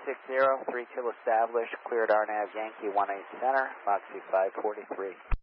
360, 32 established, cleared RNAV Yankee 18 center, Moxie 543.